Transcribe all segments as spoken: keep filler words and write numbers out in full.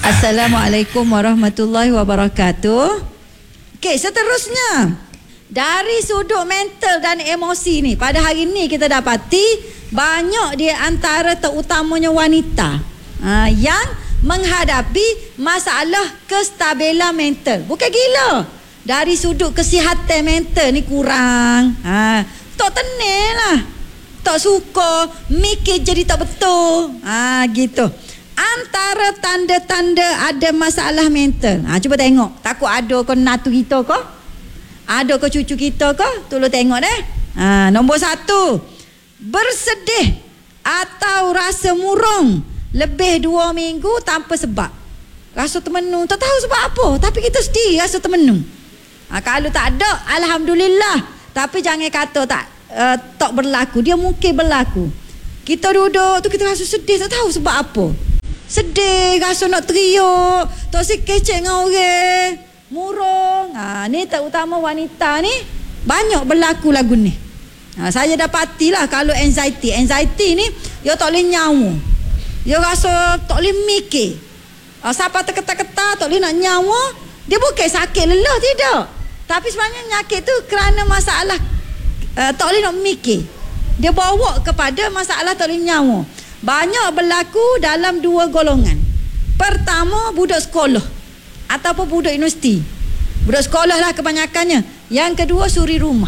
Assalamualaikum warahmatullahi wabarakatuh. Okey, seterusnya dari sudut mental dan emosi ni, pada hari ni kita dapati banyak di antara terutamanya wanita uh, yang menghadapi masalah kestabilan mental. Bukan gila, dari sudut kesihatan mental ni kurang. Ha, tak tenang lah, tak suka, mikir jadi tak betul. Ha, gitu. Antara tanda-tanda ada masalah mental. Ha, cuba tengok. Takut ada ke natu kita ke? Ada ke cucu kita ke? Tolong tengok deh. Ha, nombor satu, bersedih atau rasa murung lebih dua minggu tanpa sebab. Rasa termenung, tak tahu sebab apa, tapi kita sedih rasa termenung. Ha, kalau tak ada, alhamdulillah. Tapi jangan kata tak uh, tak berlaku. Dia mungkin berlaku. Kita duduk tu kita rasa sedih, tak tahu sebab apa. Sedih, rasa nak teriak, tak si kecek dengan orang, murung. Ha, ni terutama wanita ni banyak berlaku lagu ni. Ha, saya dapatilah kalau anxiety, anxiety ni dia tak boleh nyawa. Dia rasa tak boleh mikir. Ha, siapa terketar-ketar tak boleh nak nyawa. Dia bukan sakit lelah, tidak. Tapi sebenarnya nyakit tu kerana masalah uh, tak boleh nak mikir. Dia bawa kepada masalah tak boleh nyawa. Banyak berlaku dalam dua golongan. Pertama, budak sekolah ataupun budak universiti. Budak sekolah lah kebanyakannya. Yang kedua, suri rumah.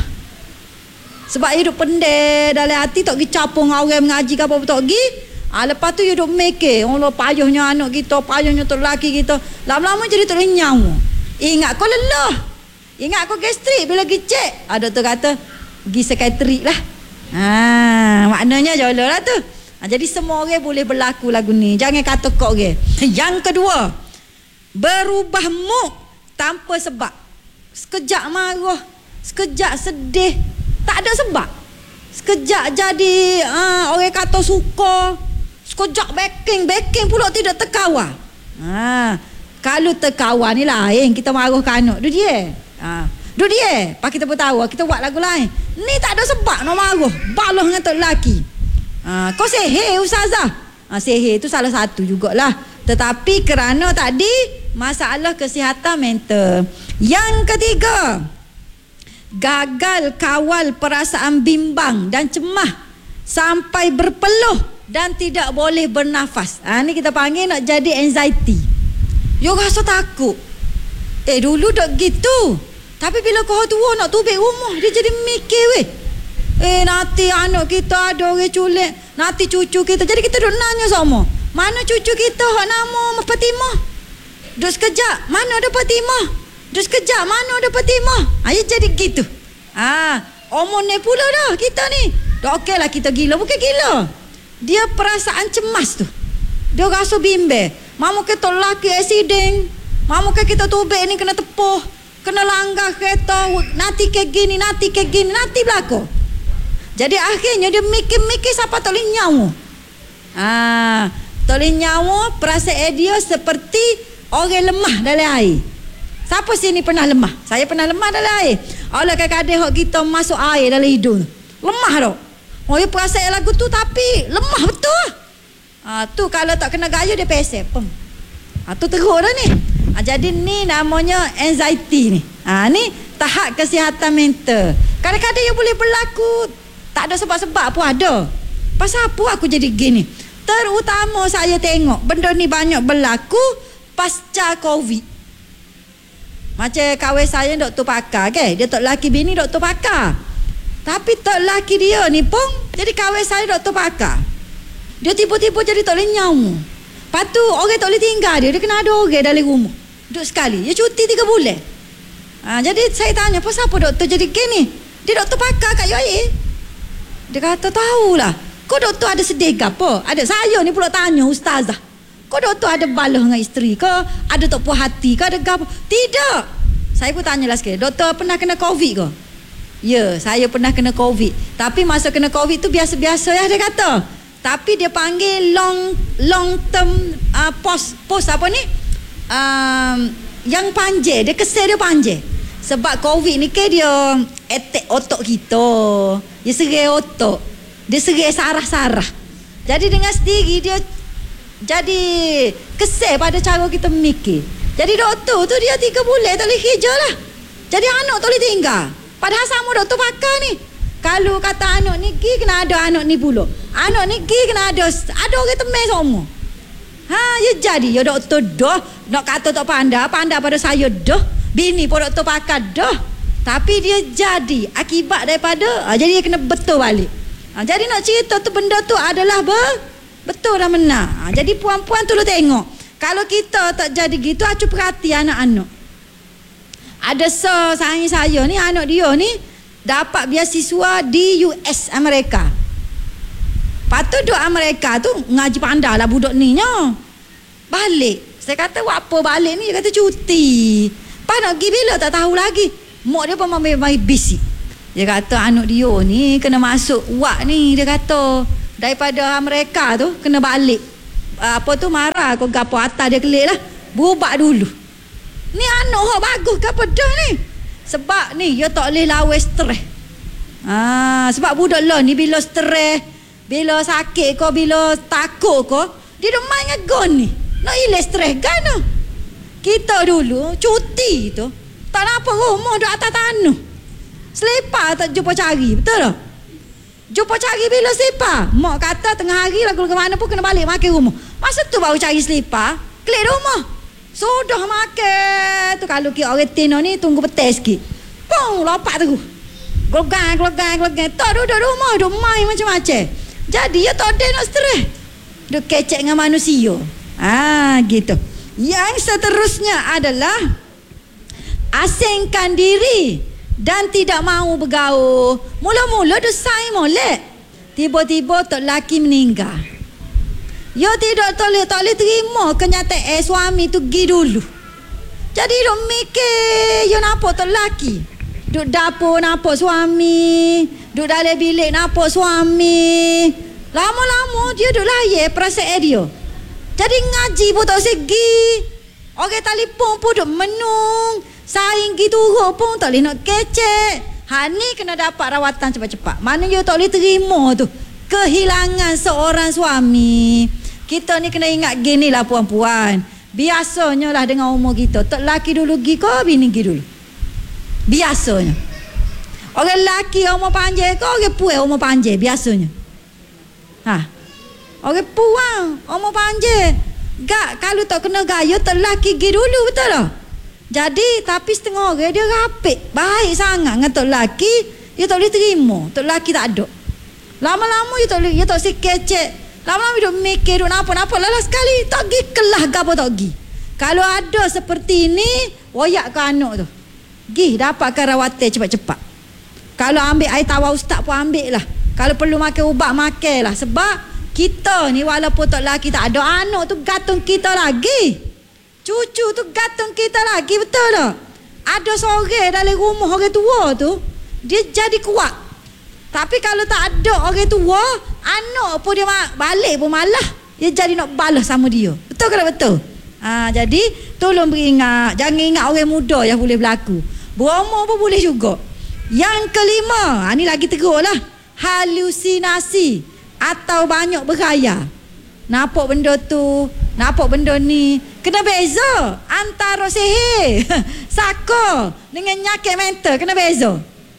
Sebab hidup pendek dalam hati, tak pergi capung orang mengaji ke apa-apa tak pergi. Ha, lepas tu hidup mikir, Allah payahnya anak kita, payahnya tu lelaki kita. Lama-lama jadi tak boleh nyawa. Ingat kau lelah, ingat kau gastrik bila pergi cek. Ha, doktor kata pergi psikiatrik lah. Ha, maknanya jauh lah tu. Ha, jadi semua orang boleh berlaku lagu ni. Jangan kata kok orang. Yang kedua, berubah mood tanpa sebab. Sekejap marah, sekejap sedih, tak ada sebab. Sekejap jadi uh, orang kata suka, sekejap backing, backing pula tidak terkawal. Ha, kalau terkawal ni lain, kita marah ke anak, duduk dia. Ha, duduk dia, pak kita bertawa, kita buat lagu lain. Ni tak ada sebab nak marah, balah dengan tok lelaki. Ha, kau sihir ustazah. Ha, sihir tu salah satu jugalah. Tetapi kerana tadi masalah kesihatan mental. Yang ketiga, gagal kawal perasaan bimbang dan cemah sampai berpeluh dan tidak boleh bernafas. Ha, ni kita panggil nak jadi anxiety. You rasa takut. Eh dulu tak gitu. Tapi bila kau tua nak tubik rumah, dia jadi mikir weh. Eh nanti anak kita ada orang culik, nanti cucu kita. Jadi kita duk nanya sama, mana cucu kita hak nama Fatimah? Duk sekejap, mana ada Fatimah? Duk sekejap, mana ada Fatimah? Ayo jadi gitu. Ah, omong ni pula dah kita ni. Dah okey lah kita gila, bukan gila. Dia perasaan cemas tu. Dia rasa bimbang. Mamu kita lelaki accident. Mamu kita tubik ni kena tepuh, kena langgar kereta, nanti kayak gini, nanti kayak gini, nanti berlaku. Jadi akhirnya dia mikir-mikir siapa tak boleh nyawa. Ah, tak boleh nyawa, perasaan dia seperti orang lemah dalam air. Siapa sini pernah lemah? Saya pernah lemah dalam air. Allah kadang-kadang hak kita masuk air dalam hidung. Lemah tak? Oh, dia perasaan lagu tu tapi lemah betul. Ah, tu kalau tak kena gaya dia pesek. Pem. Ah, tu teruk dah ni. Ah, jadi ni namanya anxiety ni. Ah, ni tahap kesihatan mental. Kadang-kadang dia boleh berlaku tak ada sebab-sebab pun ada. Pasal apa aku jadi gini? Terutama saya tengok benda ni banyak berlaku pasca Covid. Macam kawan saya doktor pakar ke? Dia tak lelaki bini doktor pakar. Tapi tak lelaki dia ni pun jadi kawan saya doktor pakar. Dia tiba-tiba jadi tak boleh nyawa. Lepas tu orang tak boleh tinggal dia. Dia kena ada orang dalam rumah. Duduk sekali. Dia cuti tiga bulan. Ha, jadi saya tanya, pasal apa doktor jadi gini? Dia doktor pakar kat U A E. Dia kata, tahulah. Kau doktor ada sedih ke apa? Ada. Saya ni pula tanya ustazah. Kau doktor ada balah dengan isteri ke? Ada tak puas hati ke? Ada apa? Tidak. Saya pun tanyalah sekali. Doktor pernah kena Covid ke? Ya, saya pernah kena Covid. Tapi masa kena Covid tu biasa-biasa ya dia kata. Tapi dia panggil long long term uh, post post apa ni? Um, yang panjang. Dia kesel dia panjang. Sebab Covid ni ke dia attack otak kita. Dia serai otak. Dia serai sarah-sarah. Jadi dengan sendiri dia jadi kesal pada cara kita mikir. Jadi doktor tu dia tiga bulan tak boleh kerja lah. Jadi anak tak boleh tinggal. Padahal sama doktor pakar ni. Kalau kata anak ni pergi, kena ada anak ni pula. Anak ni pergi, kena ada ada orang teman semua. Ha, ya jadi ya doktor dah. Nak kata tak pandai, pandai pada saya dah. Bini pun doktor pakar dah. Tapi dia jadi akibat daripada ha, jadi dia kena betul balik. Ha, jadi nak cerita tu benda tu adalah ber, betul dan benar. Ha, jadi puan-puan tu lu tengok. Kalau kita tak jadi gitu, acu perhati anak-anak. Ada sesaing saya ni, anak dia ni dapat beasiswa di U S Amerika. Patut duduk Amerika tu ngaji pandai lah budak ni nya. Balik. Saya kata buat apa balik ni? Dia kata cuti. Pas nak pergi bila tak tahu lagi. Mak dia pun main bisik. Dia kata anak dia ni kena masuk wak ni. Dia kata daripada Amerika tu kena balik. Apa tu marah kau gapo atas dia kelik lah. Berubat dulu. Ni anak hok bagus gapo dah ni. Sebab ni dia tak boleh lawan stres. Ah, sebab budak lah ni bila stres, bila sakit kau, bila takut kau, dia dah main ngegon ni. Nak hilang stres kan? Kita dulu cuti tu tak apa rumah duduk atas tanah. Selipar tak jumpa cari, betul tak? Jumpa cari bila selipar. Mak kata tengah hari lagu ke mana pun kena balik makan rumah. Masa tu baru cari selipar, klik rumah. Sudah makan tu kalau kita orang Tino ni tunggu petai sikit. Pung lompat tu. Glogang, glogang, glogang. Tak duduk rumah, duduk main macam-macam. Jadi ya tak ada nak stres. Duduk kecek dengan manusia. Ah gitu. Yang seterusnya adalah asingkan diri dan tidak mahu bergaul. Mula-mula dia saing molek. Tiba-tiba tok laki meninggal. Ya tidak boleh, tak boleh terima kenyataan eh, suami tu pergi dulu. Jadi dia mikir, ya nampak tok laki. Duduk dapur nampak suami. Duduk dalam bilik nampak suami. Lama-lama dia duduk layak perasaan dia. Jadi ngaji pun tak segi. Orang telefon pun duduk menung. Saing gitu pun tak boleh nak kecek. Ha ni kena dapat rawatan cepat-cepat. Mana dia tak boleh terima tu kehilangan seorang suami. Kita ni kena ingat gini lah puan-puan. Biasanya lah dengan umur kita, tak laki dulu pergi ke bini pergi dulu. Biasanya. Orang laki umur panjang ke orang puan umur panjang biasanya. Ha. Orang puan umur panjang. Gak kalau tak kena gaya tak laki pergi dulu, betul tak? Jadi tapi setengah orang dia rapik baik sangat dengan tok laki, dia tak boleh terima. Tok laki tak ada. Lama-lama dia tak boleh, dia tak si kecek. Lama-lama dia mikir duk napa-napa lalas sekali tak pergi kelah gapo tak pergi. Kalau ada seperti ini, wayak ke anak tu. Pergi dapatkan rawatan cepat-cepat. Kalau ambil air tawar ustaz pun ambil lah. Kalau perlu makan ubat makan lah. Sebab kita ni walaupun tak laki tak ada, anak tu gantung kita lagi. Cucu tu gantung kita lagi, betul tak? Ada seorang dalam rumah orang tua tu, dia jadi kuat. Tapi kalau tak ada orang tua, anak pun dia balik pun malah. Dia jadi nak balas sama dia. Betul ke tak betul? Ha, jadi tolong beringat. Jangan ingat orang muda yang boleh berlaku. Berumur pun boleh juga. Yang kelima, ha, ni lagi teruk lah. Halusinasi atau banyak berkhayal. Nampak benda tu, nampak benda ni. Kena beza antara sihir, saka dengan nyakit mental. Kena beza.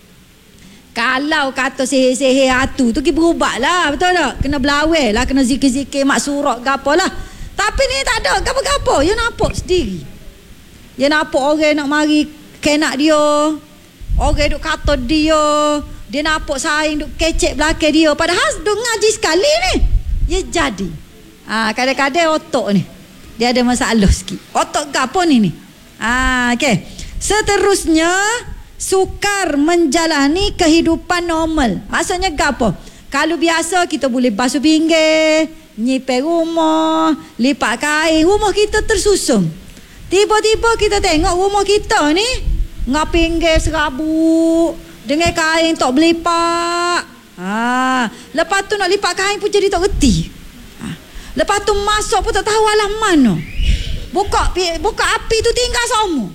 Kalau kata sihir-sihir hatu tu, kita berubat lah, betul tak? Kena belawai lah, kena zikir-zikir, mak surat ke apa lah. Tapi ni tak ada, apa-apa. Dia nampak sendiri. Dia nampak orang nak mari kenak dia. Orang duk kata dia. Dia nampak saing duk kecek belakang dia. Padahal duk ngaji sekali ni. Dia jadi. Ha, kadang-kadang otak ni, dia ada masalah sikit. Otak ke apa ni ni? Ha, okay. Seterusnya, sukar menjalani kehidupan normal. Maksudnya apa? Kalau biasa kita boleh basuh pinggir, nyipir rumah, lipat kain, rumah kita tersusun. Tiba-tiba kita tengok rumah kita ni ngap pinggir serabut, dengan kain tak berlipat. Ha, lepas tu nak lipat kain pun jadi tak reti. Ha, lepas tu masuk pun tak tahu alam mana. Buka buka api tu tinggal semua.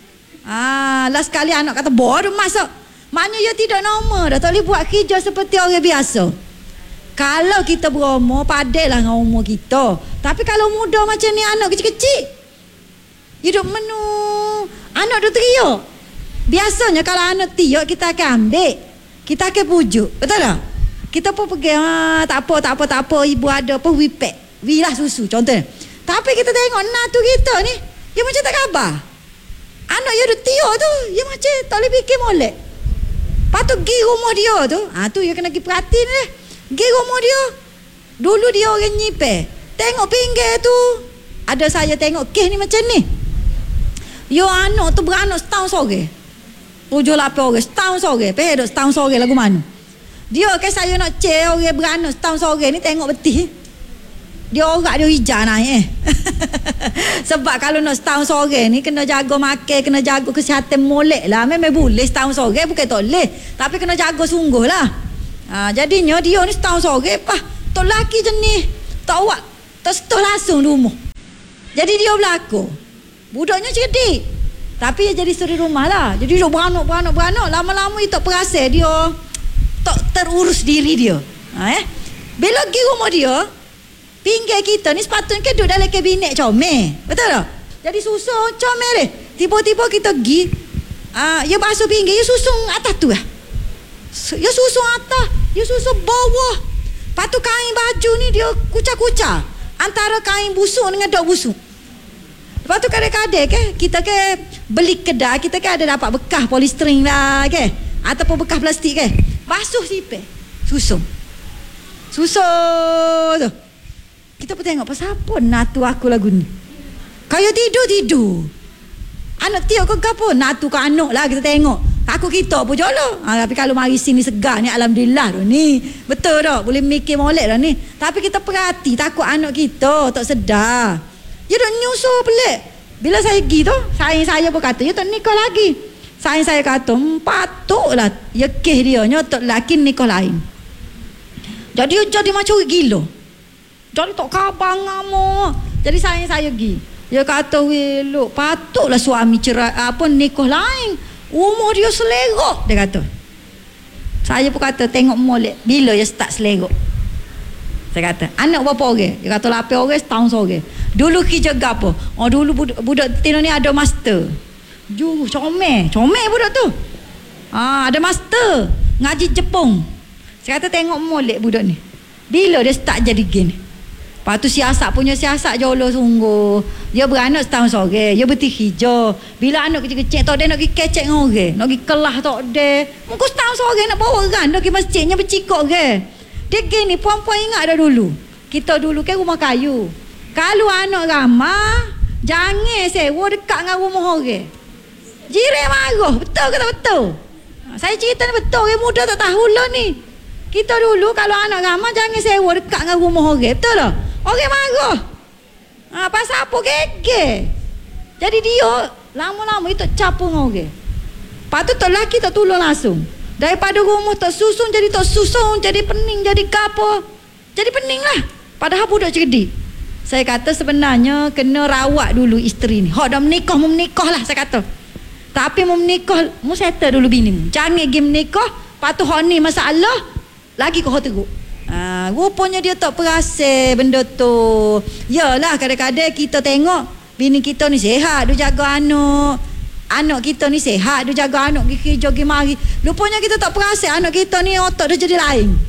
Ah, last kali anak kata bodoh masuk. Maknanya dia tidak normal dah, tak boleh buat kerja seperti orang biasa. Kalau kita berumur, padailah dengan umur kita. Tapi kalau muda macam ni, anak kecil-kecil, hidup menu, anak dia teriak. Biasanya kalau anak tiak, kita akan ambil, kita akan pujuk. Betul tak? Kita pun pergi, ah, tak apa, tak apa, tak apa, ibu ada apa, wipek, wilah susu contohnya. Tapi kita tengok natu kita ni, dia macam tak khabar. Anak dia ada tiak tu, dia macam tak boleh fikir molek. Lepas tu pergi rumah dia tu, ah tu dia kena pergi perhatiin deh. Pergi rumah dia, dulu dia orang nyipeh, tengok pinggir tu, ada saya tengok kes ni macam ni. Yo anak tu beranak setahun sore, tujuh lapan orang setahun sore, peh dok setahun sore lagu mana? Dia ke saya nak cek orang beranak setahun sore ni tengok betul. Dia orak dia hijau naik eh. Sebab kalau nak setahun sore ni kena jaga makan, kena jaga kesihatan molek lah. Memang boleh setahun sore, bukan tak boleh, tapi kena jaga sungguh lah. Ha, jadinya dia ni setahun sore pah, tok laki jenis tak awak, tak setuh langsung di rumah. Jadi dia berlaku. Budaknya cerdik, tapi dia jadi suri rumah lah. Jadi dia beranak, beranak, beranak. Lama-lama dia tak perasa dia tak terurus diri dia. Ha, eh? Bila pergi rumah dia, pinggir kita ni sepatutnya duduk dalam kabinet comel. Betul tak? Jadi susun comel deh. Tiba-tiba kita pergi, uh, dia basuh pinggir, dia susun atas tu lah. Dia susun atas, dia susun bawah. Lepas tu kain baju ni dia kucak-kucak antara kain busuk dengan dok busuk. Lepas tu kadang-kadang ke, kita ke beli kedai, kita ke ada dapat bekas polystyrene lah ke, ataupun bekas plastik ke, basuh sipeh, susun susun tu. Kita pun tengok pasal apa natu aku lagu ni. Kaya tidur-tidur. Anak tiap ke apa? Natu ke anak lah kita tengok. Aku kita pun jolo. Ha, tapi kalau mari sini segar ni alhamdulillah dah ni. Betul tak? Boleh mikir molek dah ni. Tapi kita perhati takut anak kita tak sedar. Dia dah nyusul pelik. Bila saya pergi tu, saing saya pun kata, dia tak nikah lagi. Saing saya kata, hmm, patutlah ya kes dia nyotok lelaki nikah lain. Jadi dia jadi macam gila. Jadi tak khabar ngamo. Jadi saya saya pergi. Dia kata, "Weh, look, patutlah suami cerai apa nikah lain. Umur dia selerok," dia kata. Saya pun kata, "Tengok molek bila dia start selerok." Saya kata, "Anak berapa orang?" Dia kata, lapan orang setahun sore. Dulu kerja apa? Oh, dulu budak, budak Tino ni ada master. Ju, comel, comel budak tu. Ah, ada master ngaji Jepun. Saya kata, "Tengok molek budak ni. Bila dia start jadi gini?" Lepas tu siasat punya siasat jolo sungguh. Dia beranak setahun sore, dia berti hijau. Bila anak kecil-kecil tak ada nak pergi kecek dengan orang, nak pergi kelah tak ada. Muka setahun sore nak bawa orang nak pergi masjidnya bercikok ke. Dia gini, puan-puan ingat dah dulu. Kita dulu ke rumah kayu. Kalau anak ramah, jangan sewa dekat dengan rumah orang. Jiran marah, betul ke tak betul? Saya cerita ni betul, orang muda tak tahu lah ni. Kita dulu kalau anak ramah jangan sewa dekat dengan rumah orang, betul tak? Orang marah. Ha, pasal apa gege? Jadi dia lama-lama itu capung orang. Lepas tu tak lelaki tak tolong langsung. Daripada rumah tak susun jadi tak susun, jadi pening, jadi kapo. Jadi pening lah. Padahal budak cerdik. Saya kata sebenarnya kena rawat dulu isteri ni. Hak dah menikah, mau menikah lah saya kata. Tapi mau menikah, mau settle dulu bini mu. Jangan pergi menikah, lepas tu hak ni masalah, lagi kau teruk. Ha, rupanya dia tak perasa benda tu. Yalah kadang-kadang kita tengok bini kita ni sihat, dia jaga anak. Anak kita ni sihat, dia jaga anak pergi kerja pergi mari. Rupanya kita tak perasa anak kita ni otak dia jadi lain.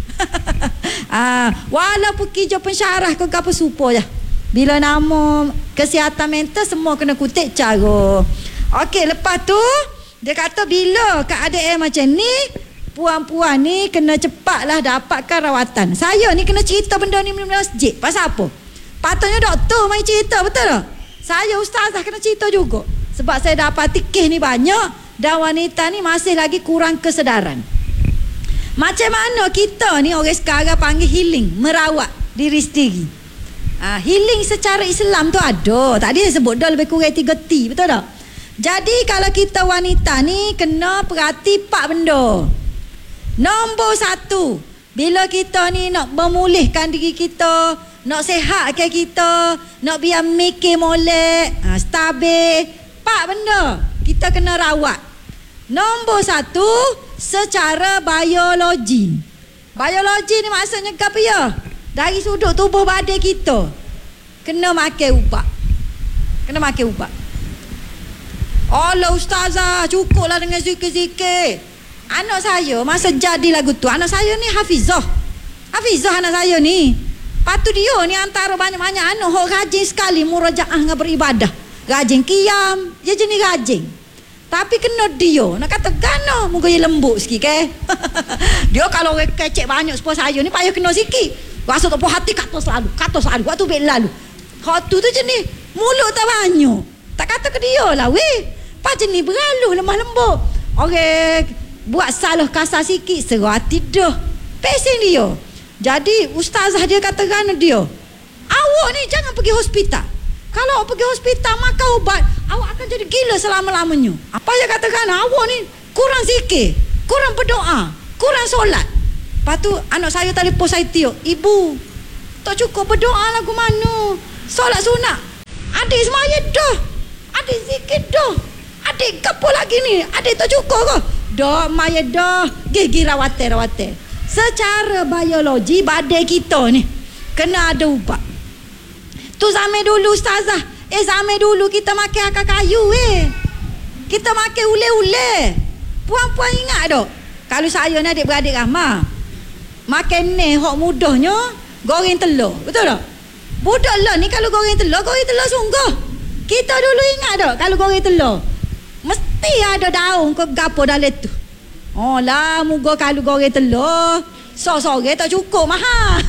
Ha, walaupun kerja pensyarah ke apa supo je. Bila nama kesihatan mental semua kena kutip cara. Okey, lepas tu dia kata bila keadaan macam ni, puan-puan ni kena cepatlah dapatkan rawatan. Saya ni kena cerita benda ni dalam masjid. Pasal apa? Patutnya doktor main cerita, betul tak? Saya ustazah kena cerita juga. Sebab saya dapat kes ni banyak dan wanita ni masih lagi kurang kesedaran. Macam mana kita ni orang sekarang panggil healing, merawat diri sendiri. Ha, healing secara Islam tu ada. Tadi saya sebut dah lebih kurang tiga T, betul tak? Jadi kalau kita wanita ni kena perhati empat benda. Nombor satu, bila kita ni nak memulihkan diri kita, nak sihatkan kita, nak biar mikir molek, ha, stabil, empat benda kita kena rawat. Nombor satu, secara biologi. Biologi ni maksudnya apa ya? Dari sudut tubuh badan kita kena makan ubat. Kena makan ubat. Allah ustazah, cukuplah dengan zikir-zikir. Anak saya masa jadi lagu tu, anak saya ni hafizah. Hafizah anak saya ni. Patu dia ni antara banyak-banyak anak hok rajin sekali murajaah dengan beribadah. Rajin qiyam, dia jenis rajin. Tapi kena dia, nak kata gana muka dia lembut sikit ke. Dia kalau kecek banyak sepuh saya ni payah kena sikit. Rasa tak puas hati kata selalu, kata selalu, waktu bek lalu. Hak tu tu jenis mulut tak banyak. Tak kata ke dia lah weh. Pas jenis beralu lemah lembut. Orang buat salah kasar sikit serah tidur. Pesen dia. Jadi ustazah dia kata gana dia, awak ni jangan pergi hospital. Kalau awak pergi hospital makan ubat, awak akan jadi gila selama-lamanya. Apa dia katakan, awak ni kurang zikir, kurang berdoa, kurang solat. Lepas tu anak saya telefon saya tiup, ibu tak cukup berdoa lagu mana, solat sunat. Adik semaya dah, adik zikir dah, adik apa lagi ni, adik tak cukup ke? Dah maya dah, gigi rawate-rawate. Secara biologi badan kita ni kena ada ubat. Tu zaman dulu ustazah. Eh zaman dulu kita makan akar kayu eh. Kita makan ule-ule. Puan-puan ingat tak? Kalau saya ni adik-beradik ramah, makan ni hok mudahnya goreng telur. Betul tak? Budak lah ni kalau goreng telur, goreng telur sungguh. Kita dulu ingat tak kalau goreng telur mesti ada daun ke gapo dalam tu. Oh lah muga kalau goreng telur sore-sore tak cukup mahal.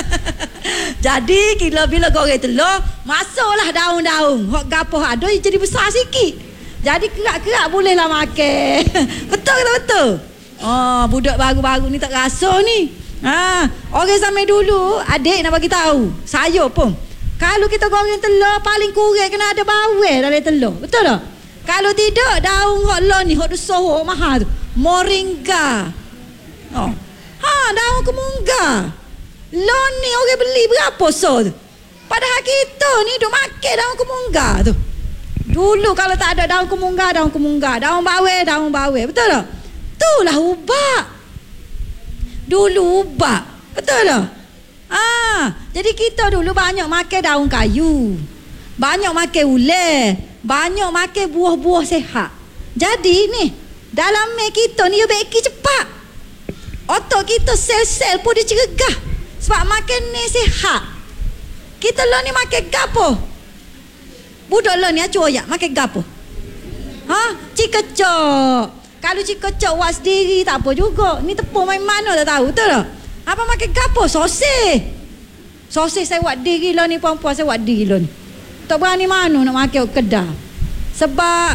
Jadi bila bila goreng telur masuklah daun-daun hok gapo ada jadi besar sikit. Jadi kerak-kerak bolehlah makan. Betul ke tak betul? Oh budak baru-baru ni tak rasa ni. Ha, orang zaman dulu adik nak bagi tahu. Saya pun kalau kita goreng telur paling kurang kena ada bawang dalam telur. Betul tak? Kalau tidak daun hok lo ni hok dosoh mahal tu. Moringa. Oh. Ha, daun kemunggah. Lon ni orang beli berapa so tu? Padahal kita ni duk makan daun kemunggah tu. Dulu kalau tak ada daun kemunggah, daun kemunggah, daun bawang, daun bawang. Betul tak? Itulah ubat. Dulu ubat. Betul tak? Ah, jadi kita dulu banyak makan daun kayu. Banyak makan ulai, banyak makan buah-buah sehat. Jadi ni dalam mek kita ni dia beki cepat. Otak kita sel-sel pun dia cergah sebab makan ni sihat. Kita lah ni makan gapo? Budak lah ni acu ayak makan gapo? Ha? Cikecok. Kalau cikecok buat sendiri tak apa juga. Ni tepung main mana tak tahu, betul tak? Apa makan gapo? Sosis. Sosis saya buat diri lah ni puan-puan, saya buat diri lah ni. Tak berani mana nak makan kedai. Sebab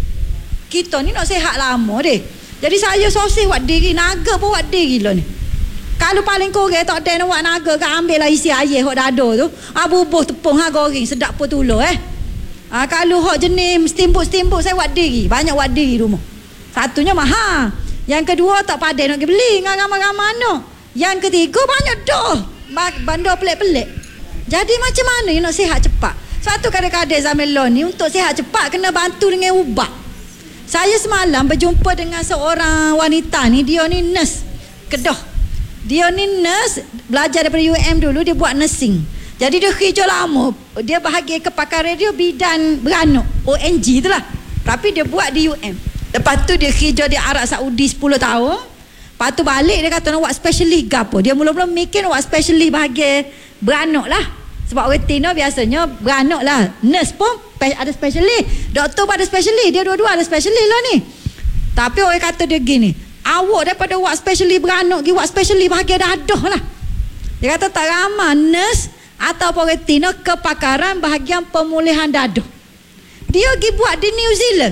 kita ni nak sihat lama deh. Jadi saya sosis buat diri, naga pun buat diri lah ni. Kalau paling kurang tak ada nak buat naga kan ambil lah isi air hok dada tu. Ah bubuh tepung ha goreng sedap pun tulur eh. Ah kalau hok jenis steamboat-steamboat saya buat diri, banyak buat diri rumah. Satunya mahal. Yang kedua tak pandai nak pergi beli dengan ramai-ramai anak. Yang ketiga banyak dah bandar pelik-pelik. Jadi macam mana nak sihat cepat? Satu kadang-kadang zaman lo ni untuk sihat cepat kena bantu dengan ubat. Saya semalam berjumpa dengan seorang wanita ni, dia ni nurse Kedah. Dia ni nurse, belajar daripada U M dulu, dia buat nursing. Jadi dia kerja lama, dia bahagian kepakaran dia bidang beranak, O N G tu lah. Tapi dia buat di U M. Lepas tu dia kerja di Arab Saudi sepuluh tahun. Lepas tu balik dia kata nak buat specialist ke apa. Dia mula-mula mikir nak buat specialist bahagian beranak lah. Sebab orang Tino biasanya beranak lah. Nurse pun ada specialist, doktor pun ada specialist, dia dua-dua ada specialist lah ni. Tapi orang kata dia gini, awak daripada buat specialist beranak pergi buat specialist bahagian dadah lah. Dia kata tak ramai nurse atau orang Tino kepakaran bahagian pemulihan dadah. Dia pergi buat di New Zealand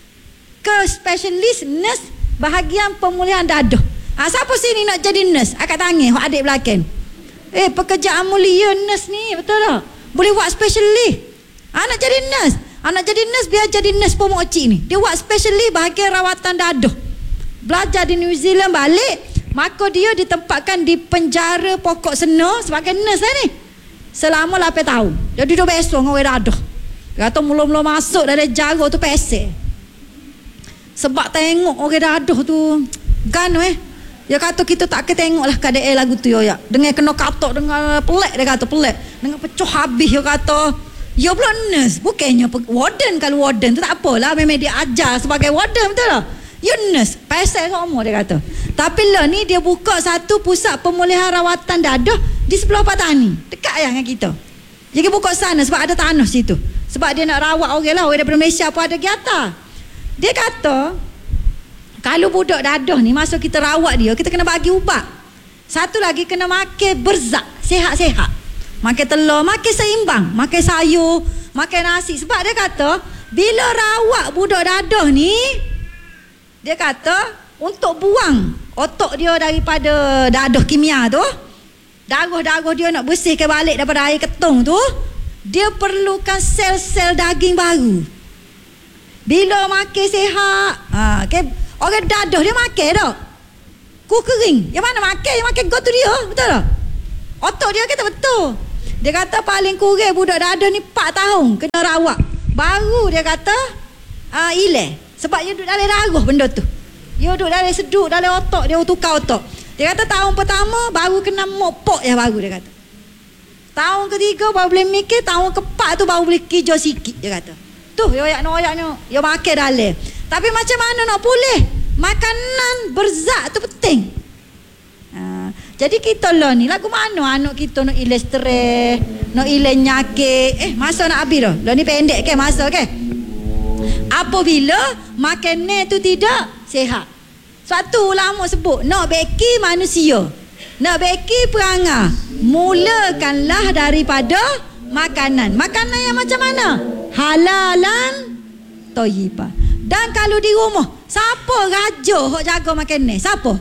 ke specialist nurse bahagian pemulihan dadah. Ha, siapa sini nak jadi nurse? Akak tangan adik belakang. Eh, pekerjaan mulia nurse ni, betul tak? Boleh buat specialist. Anak jadi nurse. Anak jadi nurse biar jadi nurse pemokcik ni. Dia buat specialist bahagian rawatan dadah. Belajar di New Zealand balik, maka dia ditempatkan di penjara Pokok Sena sebagai nurse lah ni. Selama lapan tahun. Dia duduk besok dengan orang dadah. Dia kata mula-mula masuk dari jara tu pesek. Sebab tengok orang dadah tu gano eh. Dia kata kita tak ke tengoklah keadaan lagu tu ya. Dengan kena katok dengan pelak, dia kata pelak. Dengan pecuh habis dia kata. Ya pula nurse, bukannya warden. Kalau warden tu tak apalah, memang dia ajar sebagai warden, betul tak? Ya nurse, pasal semua dia kata. Tapi lah ni dia buka satu pusat pemulihan rawatan dadah di sebelah Patani, dekat yang dengan kita. Jadi buka sana sebab ada tanah situ. Sebab dia nak rawat orang lah, orang daripada Malaysia pun ada giata. Dia kata kalau budak dadah ni masa kita rawat dia, kita kena bagi ubat. Satu lagi kena makan berzak, sehat-sehat. Makan telur, makan seimbang, makan sayur, makan nasi. Sebab dia kata bila rawat budak dadah ni, dia kata untuk buang otak dia daripada dadah kimia tu, darah-darah dia nak bersihkan balik daripada air ketung tu, dia perlukan sel-sel daging baru. Bila makan sehat, ha, okay, orang dadah dia makan tak? Ku kering. Yang mana makan? Yang makan go tu dia. Betul tak? Otak dia kata betul. Dia kata paling kurang budak dadah ni empat tahun kena rawat. Baru dia kata uh, hilang. Sebab dia duduk dalam darah benda tu. Dia duduk dalam seduk, dalam otak. Dia tukar otak. Dia kata tahun pertama baru kena mopok ya baru dia kata. Tahun ketiga baru boleh mikir. Tahun keempat tu baru boleh kijau sikit dia kata. Tuh yoyak-noyaknya. Dia makan dalam. Tapi macam mana nak pulih? Makanan berzak tu penting. Ha, jadi kita lah ni lagu mana anak kita nak ilang stres, nak ilang nyakit. Eh masa nak habis dah. Lah ni pendek ke masa ke? Apabila makanan tu tidak sihat. Suatu ulama sebut nak beki manusia, nak beki perangai, mulakanlah daripada makanan. Makanan yang macam mana? Halalan thayyibah. Dan kalau di rumah, siapa raja hok jaga makanan? Siapa?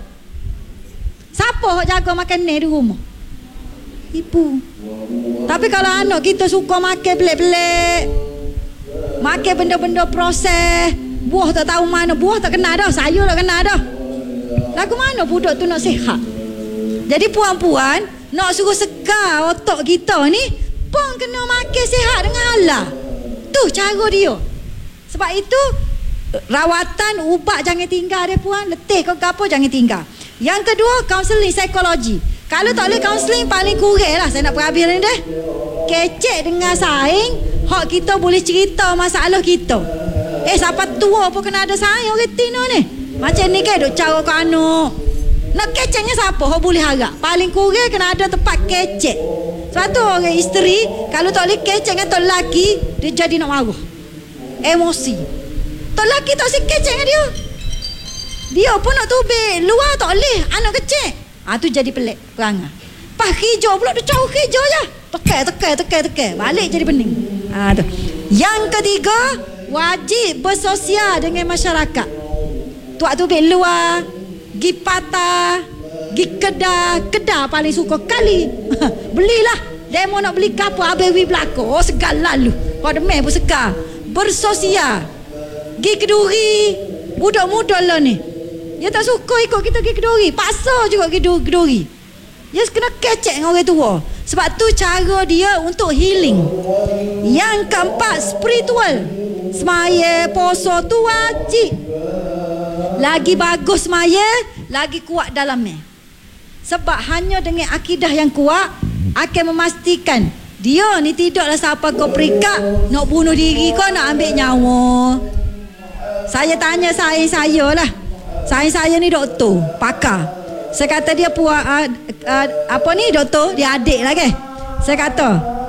Siapa hok jaga makanan di rumah? Ibu. Tapi kalau anak kita suka makan pelik-pelik, makan benda-benda proses, buah tak tahu mana, buah tak kena dah, sayur tak kena dah. Lagu mana budak tu nak sihat? Jadi puan-puan nak suruh segar otak kita ni pun kena makan sihat dengan halal. Tu cara dia. Sebab itu rawatan ubat jangan tinggal dia puan, letih ke apa jangan tinggal. Yang kedua, kaunseling psikologi. Kalau tak boleh kaunseling paling kurang lah. Saya nak perhabis ni dah. Kecek dengan saing, hak kita boleh cerita masalah kita. Eh, siapa tua pun kena ada saing orang tino ni. Macam ni kan duk cara ke anak. Nak keceknya siapa hak boleh harap? Paling kurang kena ada tempat kecek. Sebab tu orang isteri, kalau tak boleh kecek dengan tok lelaki, dia jadi nak marah. Emosi. Tok lelaki tak si kecek dengan dia. Dia pun nak tubik luar tak boleh, anak kecil. Ah tu jadi pelik perangai. Pas hijau pula dia cau hijau je. Tekai tekai tekai tekai, balik jadi bening. Ah tu. Yang ketiga, wajib bersosial dengan masyarakat. Tuak tubik luar, gi patah, gi kedah, kedah paling suka kali. Belilah. Demo nak beli kapur habis wi belaka. Oh segar lalu. Kau demai pun segar. Bersosial. Gi keduri. Budak muda lah ni. Dia tak suka ikut kita pergi keduri. Paksa juga pergi keduri. Dia kena kecek dengan orang tua. Sebab tu cara dia untuk healing. Yang keempat, spiritual. Semaya, poso tu wajib. Lagi bagus semaya, lagi kuat dalamnya. Sebab hanya dengan akidah yang kuat akan memastikan dia ni tidaklah siapa kau perikat nak bunuh diri kau, nak ambil nyawa. Saya tanya saya saya lah. Saya saya ni doktor, pakar. Saya kata dia puak uh, uh, apa ni doktor, dia adik lah ke. Saya kata,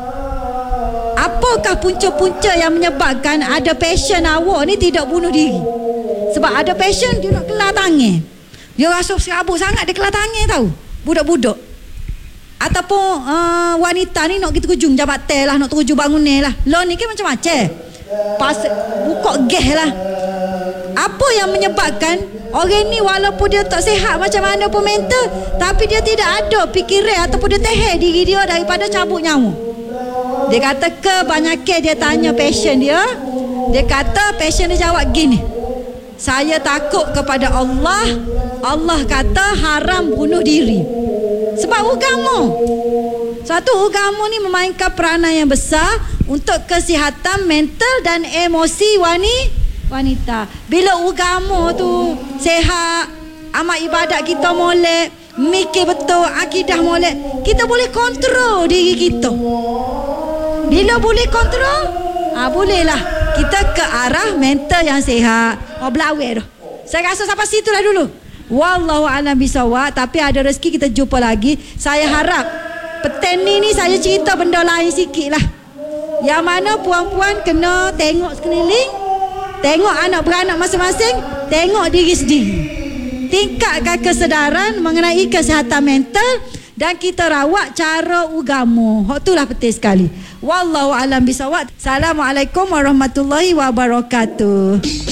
apakah punca-punca yang menyebabkan ada pasien awak ni tidak bunuh diri? Sebab ada pasien dia nak kelar tangan. Dia rasa serabut sangat dia kelar tangan tahu. Budak-budak. Ataupun uh, wanita ni nak pergi terjun jabatan lah, nak terjun bangunan lah. Lo ni kan macam-macam. Pas buka gas lah. Apa yang menyebabkan orang ni walaupun dia tak sihat macam mana pun mental, tapi dia tidak ada fikiran ataupun dia tahan diri dia daripada cabut nyawa. Dia kata kebanyakan dia tanya pasien dia, dia kata pasien dia jawab gini, saya takut kepada Allah. Allah kata haram bunuh diri. Sebab agama. Satu agama ni memainkan peranan yang besar untuk kesihatan mental dan emosi wanita. Wanita. Bila agama tu sehat, amal ibadat kita molek, mikir betul, akidah molek, kita boleh kontrol diri kita. Bila boleh kontrol, ah bolehlah kita ke arah mental yang sihat. Oh belawai dah. Saya rasa sampai situlah dulu. Wallahu a'lam bisawab. Tapi ada rezeki kita jumpa lagi. Saya harap petani ni saya cerita benda lain sikit lah. Yang mana puan-puan kena tengok sekeliling, tengok anak beranak masing-masing, tengok diri sendiri, tingkatkan kesedaran mengenai kesihatan mental, dan kita rawat cara agama. Hak itulah penting sekali. Wallahu a'lam bisawab. Assalamualaikum warahmatullahi wabarakatuh.